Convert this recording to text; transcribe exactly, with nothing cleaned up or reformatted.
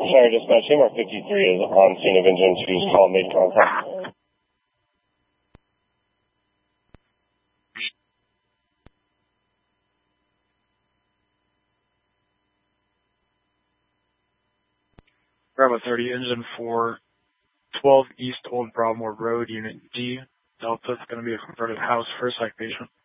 Sorry, dispatch, C M R fifty-three is on scene of engine two's call, made contact. Bravo thirty, engine four, twelve East Old Broadmoor Road, Unit D. Delta is going to be a converted house for a psych patient.